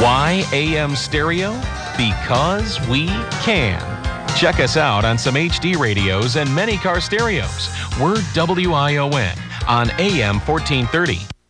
Why AM stereo? Because we can. Check us out on some HD radios and many car stereos. We're WION on AM 1430.